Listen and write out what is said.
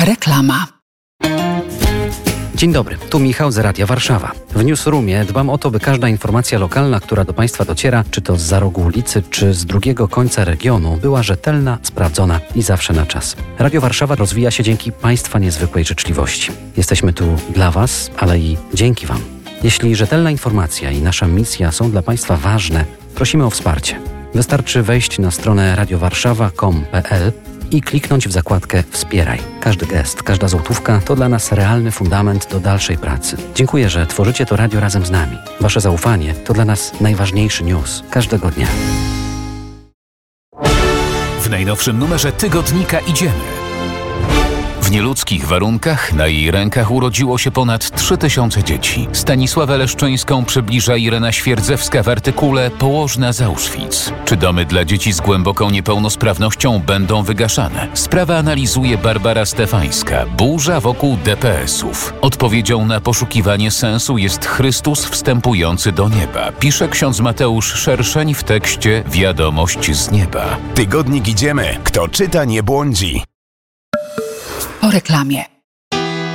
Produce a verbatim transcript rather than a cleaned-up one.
Reklama. Dzień dobry, tu Michał z Radia Warszawa. W Newsroomie dbam o to, by każda informacja lokalna, która do Państwa dociera, czy to z za rogu ulicy, czy z drugiego końca regionu, była rzetelna, sprawdzona i zawsze na czas. Radio Warszawa rozwija się dzięki Państwa niezwykłej życzliwości. Jesteśmy tu dla Was, ale i dzięki Wam. Jeśli rzetelna informacja i nasza misja są dla Państwa ważne, prosimy o wsparcie. Wystarczy wejść na stronę radiowarszawa kropka com kropka pe el i kliknąć w zakładkę Wspieraj. Każdy gest, każda złotówka to dla nas realny fundament do dalszej pracy. Dziękuję, że tworzycie to radio razem z nami. Wasze zaufanie to dla nas najważniejszy news każdego dnia. W najnowszym numerze tygodnika Idziemy. W nieludzkich warunkach na jej rękach urodziło się ponad trzy tysiące dzieci. Stanisławę Leszczyńską przybliża Irena Świerdzewska w artykule Położna z Auschwitz. Czy domy dla dzieci z głęboką niepełnosprawnością będą wygaszane? Sprawę analizuje Barbara Stefańska. Burza wokół de pe esów. Odpowiedzią na poszukiwanie sensu jest Chrystus wstępujący do nieba. Pisze ksiądz Mateusz Szerszeń w tekście Wiadomość z nieba. Tygodnik Idziemy. Kto czyta, nie błądzi. Po reklamie.